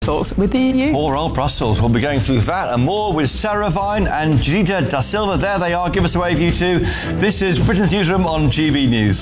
Brussels with the EU. Poor old Brussels. We'll be going through that and more with Sarah Vine and Judita da Silva. There they are. Give us a wave, you two. This is Britain's Newsroom on GB News.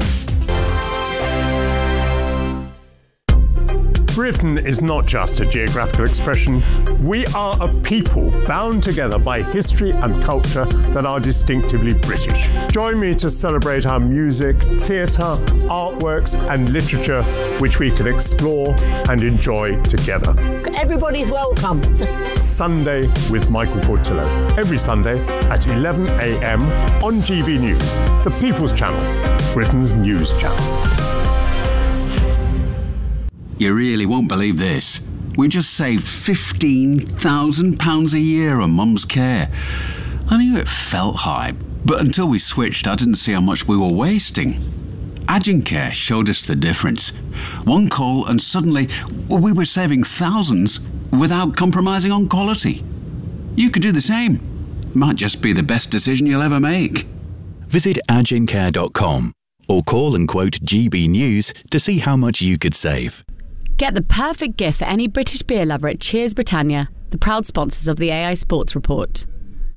Britain is not just a geographical expression. We are a people bound together by history and culture that are distinctively British. Join me to celebrate our music, theatre, artworks and literature, which we can explore and enjoy together. Everybody's welcome. Sunday with Michael Portillo. Every Sunday at 11 a.m. on GB News, the People's Channel, Britain's news channel. You really won't believe this. We just saved £15,000 a year on Mum's care. I knew it felt high, but until we switched, I didn't see how much we were wasting. Agincare showed us the difference. One call and suddenly we were saving thousands without compromising on quality. You could do the same. It might just be the best decision you'll ever make. Visit agincare.com or call and quote GB News to see how much you could save. Get the perfect gift for any British beer lover at Cheers Britannia, the proud sponsors of the AI Sports Report.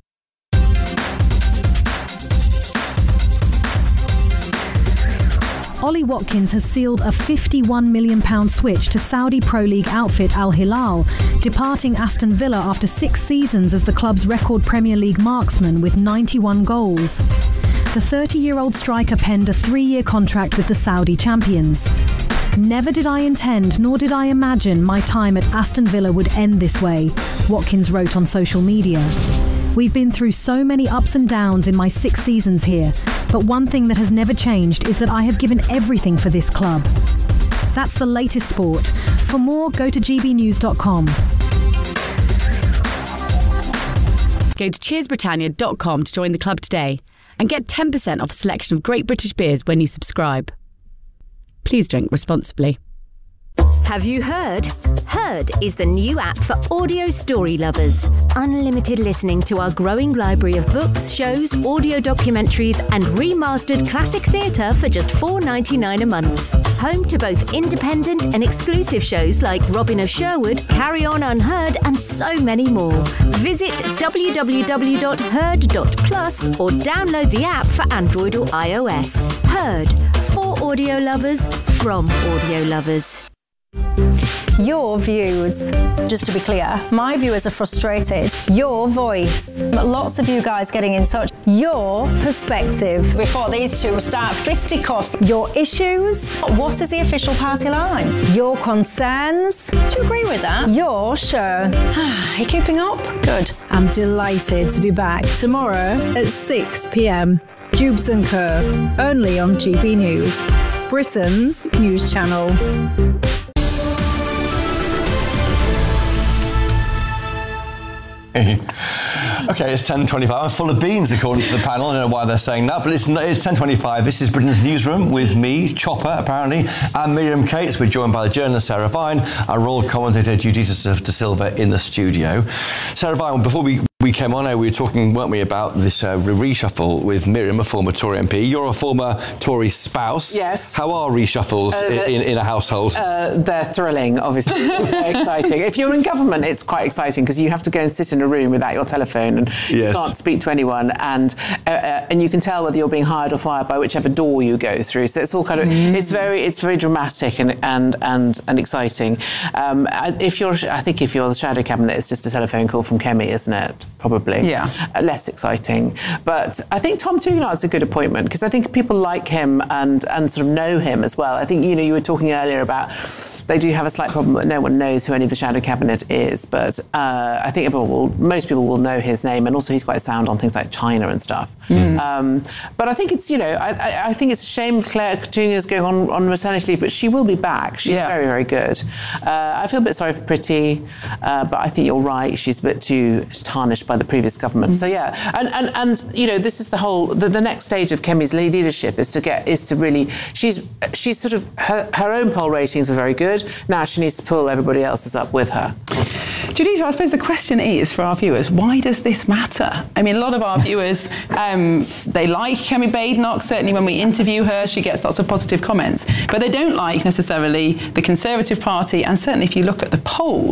Ollie Watkins has sealed a £51 million switch to Saudi Pro League outfit Al Hilal, departing Aston Villa after 6 seasons as the club's record Premier League marksman with 91 goals. The 30-year-old striker penned a 3-year contract with the Saudi champions. Never did I intend, nor did I imagine my time at Aston Villa would end this way, Watkins wrote on social media. We've been through so many ups and downs in my 6 seasons here, but one thing that has never changed is that I have given everything for this club. That's the latest sport. For more, go to gbnews.com. Go to cheersbritannia.com to join the club today and get 10% off a selection of great British beers when you subscribe. Please drink responsibly. Have you heard? Heard is the new app for audio story lovers. Unlimited listening to our growing library of books, shows, audio documentaries and remastered classic theatre for just $4.99 a month. Home to both independent and exclusive shows like Robin of Sherwood, Carry On Unheard and so many more. Visit www.heard.plus or download the app for Android or iOS. Heard. For audio lovers, from audio lovers. Your views. Just to be clear, my viewers are frustrated. Your voice. Lots of you guys getting in touch. Your perspective. Before these two start fisticuffs. Your issues. What is the official party line? Your concerns. Do you agree with that? Your show. Are you keeping up? Good. I'm delighted to be back tomorrow at 6 p.m. Jubes & Co. Only on GB News, Britain's news channel. Okay, it's 10:25. I'm full of beans, according to the panel. I don't know why they're saying that, but it's 10:25. This is Britain's Newsroom with me, Chopper, apparently, and Miriam Cates. We're joined by the journalist Sarah Vine, our royal commentator Judita da Silva in the studio. Sarah Vine, before we came on, we were talking, weren't we, about this reshuffle with Miriam, a former Tory MP. You're a former Tory spouse. Yes. How are reshuffles in a household? They're thrilling, obviously. It's very exciting. If you're in government, it's quite exciting because you have to go and sit in a room without your telephone and you can't speak to anyone, and you can tell whether you're being hired or fired by whichever door you go through. So it's all kind of it's very dramatic and exciting. I think if you're the shadow cabinet, it's just a telephone call from Kemi, isn't it? Probably. Yeah. Less exciting. But I think Tom Tugendhat's a good appointment because I think people like him and sort of know him as well. I think, you were talking earlier about they do have a slight problem that no one knows who any of the shadow cabinet is, but I think most people will know his name, and also he's quite sound on things like China and stuff. But I think it's, I think it's a shame Claire Coutinho's going on maternity leave, but she will be back. She's very, very good. I feel a bit sorry for Priti, but I think you're right. She's a bit too tarnished by the previous government. So and this is the next stage of Kemi's leadership is to really she's sort of her own poll ratings are very good. Now she needs to pull everybody else's up with her. Judita, I suppose the question is for our viewers, why does this matter? I mean, a lot of our viewers, they like Kemi Badenoch. Certainly when we interview her, she gets lots of positive comments, but they don't like necessarily the Conservative Party, and certainly if you look at the polls,